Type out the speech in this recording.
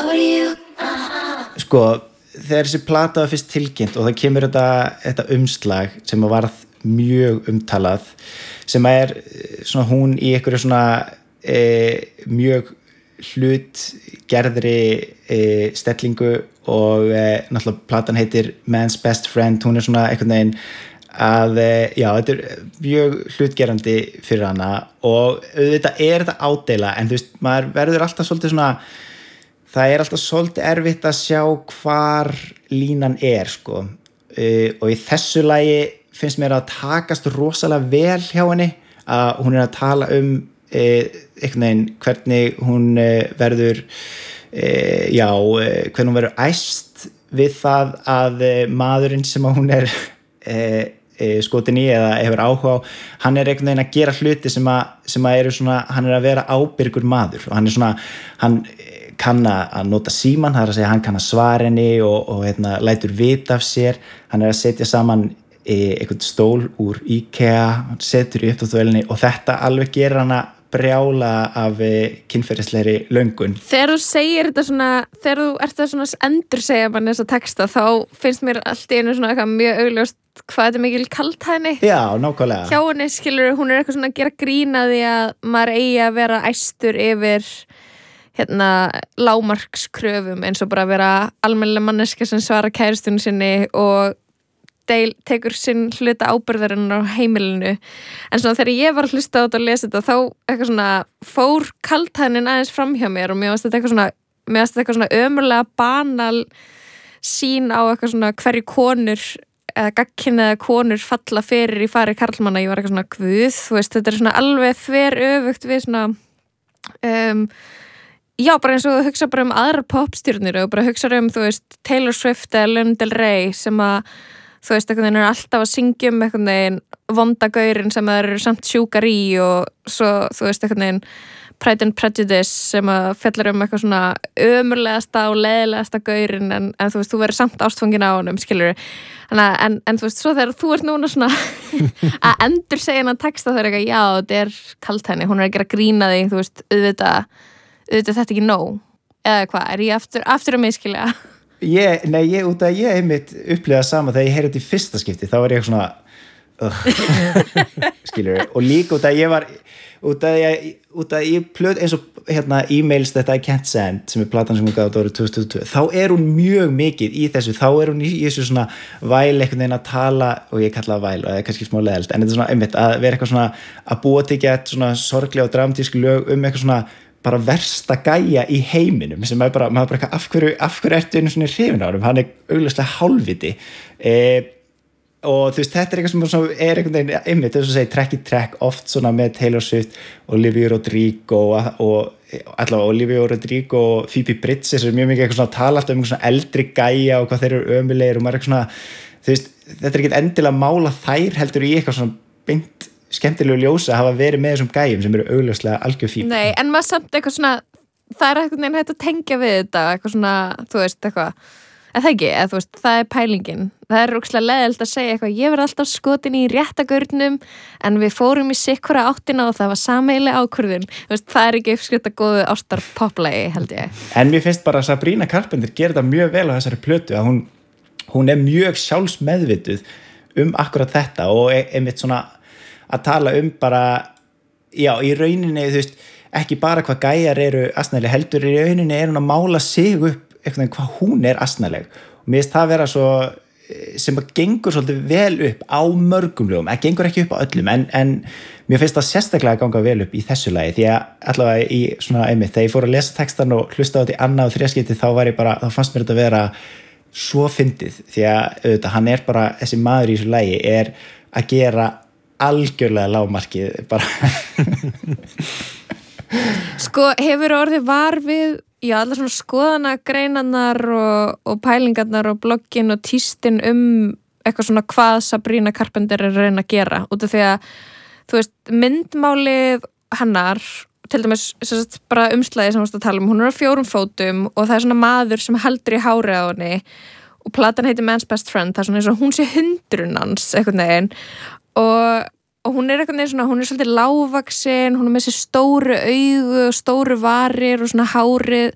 Sko, þegar þessi plata var fyrst tilkynnt og það kemur þetta umslag sem varð mjög umtalað, sem svona hún í einhverju svona mjög hlutgerðri stellingu og náttúrulega platan heitir Man's Best Friend, hún svona einhvern veginn að, já, þetta mjög hlutgerandi fyrir hana og auðvitað þetta ádeila, en þú veist, maður verður alltaf svolítið svona, það alltaf svolítið erfitt að sjá hvar línan sko, og í þessu lagi finnst mér að takast rosalega vel hjá henni, að hún að tala einhvern veginn hvernig hún verður hvernig hún verður æst við það að maðurinn sem hún skotin í eða hefur áhuga á, hann einhvern veginn að gera hluti sem eru svona, hann að vera ábyrgur maður og hann svona, hann kann að nota síman, það að segja hann kann að svara henni og lætur vita af sér, hann að setja saman einhvern stól úr IKEA, hann setur í uppþvottavélinni og þetta alveg gerir hana brjála af kynferðislegri löngun. Þegar þú segir þetta svona, þegar þú ert að svona endursegja mann þessa texta, þá finnst mér allt í einu svona eitthvað mjög augljóst hvað þetta mikil kaldhæðni. Já, nákvæmlega. Hjá henni, skilur, hún eitthvað svona að gera grín að því að maður eigi að vera æstur yfir lágmarkskröfum, eins og bara að vera almennileg manneska sem svara kærustunni sinni og tekur sinn hluta ábyrgðarinn á heimilinu, en svona þegar ég var að hlusta á þetta og lesa þetta, þá eitthvað svona fór kaldhæðnin aðeins fram hjá mér og mér fannst þetta eitthvað svona ömurlega banal sýn á eitthvað svona hverju konur eða gagnkynhneigðar konur falla fyrir í fari karlmanna. Ég var eitthvað svona guð, þú veist, þetta svona alveg þveröfugt við svona já, bara eins og þú hugsa bara aðrar popstjörnur og bara hugsa þú veist, Taylor Swift eða Lana Del Rey sem að þú veist, einhvern veginn alltaf að syngja einhvern veginn vonda gaurinn sem það eru samt sjúkar í og svo, þú veist, einhvern veginn Pride and Prejudice sem að fjallar eitthvað svona ömurlegasta og leiðilegasta gaurinn en þú veist, þú verður samt ástfangin á honum, skilur en þú veist, svo þegar þú ert núna svona að endur segja hennar texta það eitthvað, já, þetta kaldhæðni, hún að gera grína því, þú veist, auðvitað þetta ekki nóg, eða hvað, ég aftur að miskilja? Nei, út að ég einmitt upplifað sama þegar ég heyrði þetta í fyrsta skipti, þá var ég svona skilur, og líka út að ég plöð eins og e-mails that I can't send sem platan sem hún gaf árið 2022, þá hún mjög mikið í þessu, þá hún í þessu svona væl einhvern veginn að tala og ég kalla það væl og það kannski smá leiðilegt, en þetta svona einmitt að vera eitthvað svona að búa til gett svona sorglega og dramatísk lög eitthvað svona bara versta gæja í heiminum sem maður bara af hverju ertu einu svona hrifin á honum, hann augljóslega hálfviti og þú veist, þetta eitthvað sem einhvern veginn einmitt, þess að segja track í track oft svona með Taylor Swift, Olivia Rodrigo og allavega Olivia Rodrigo og Phoebe Bridgers mjög mikið eitthvað svona að tala alltaf einhvern svona eldri gæja og hvað þeir eru ömulegir og maður eitthvað svona, þú veist, þetta ekkert endilega að mála þær heldur í eitthvað svona beint skemmtilegu ljósa að hafa verið með þessum gæjum sem eru augljóslega algjör fíbl. Nei, en maður samt eitthvað svona, það eitthvað neginn hægt að tengja við þetta, eitthvað svona, þú veist, eitthvað, eða ekki, eða þú veist, það pælingin. Það ógeðslega leiðilegt að segja eitthvað, ég verð alltaf skotin í réttagörnum, en við fórum í sikkura áttina og það var sameiginleg ákvörðun. Þú veist, það ekki uppskrift að góðu ástar poplagi, held ég. En mér finnst bara að Sabrina Carpenter gerir það mjög vel á þessari plötu, að hún mjög sjálfsmeðvituð akkurat þetta og einmitt svona að tala bara, já, í rauninni, þú veist, ekki bara hvað gæjar eru asnaleg, heldur í rauninni hún að mála sig upp eitthvað hvað hún asnaleg og mér finnst það vera svo sem að gengur svolítið vel upp á mörgum lögum, það gengur ekki upp á öllum en mér finnst það sérstaklega að ganga vel upp í þessu lagi, því að allavega í svona einmitt, þegar ég fór að lesa textan og hlusta á þetta í annað og þriðaskipti þá fannst mér þetta vera svo fyndið, því að auðvitað, hann bara, þessi maður í þessu lagi að gera algjörlega lágmarkið bara Sko, hefur orðið var við allar svona skoðanagreinarnar og pælingarnar og bloggin og tístin eitthvað svona hvað Sabrina Carpenter að reyna að gera út af því að, þú veist, myndmálið hennar, til dæmis bara umslagið sem við að tala hún á 4 fótum og það svona maður sem heldur í hárið á henni og platan heitir Man's Best Friend, það svona eins og hún sé hundrun hans einhvern veginn og hún eitthvað neginn svona, hún svolítið lágvaxin, hún með þessi stóru augu, stóru varir og svona hárið